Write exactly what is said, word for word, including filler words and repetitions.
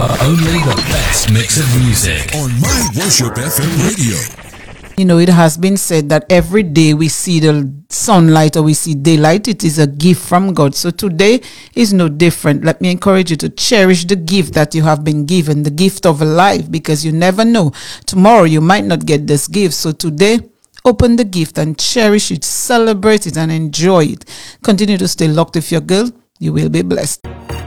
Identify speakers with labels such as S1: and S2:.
S1: Only the best mix of music
S2: on My Worship F M radio.
S3: You know, it has been said that every day we see the sunlight or we see daylight, it is a gift from God. So today is no different. Let me encourage you to cherish the gift that you have been given, the gift of life, because you never know. Tomorrow you might not get this gift. So today, open the gift and cherish it, celebrate it and enjoy it. Continue to stay locked with your girl. You will be blessed.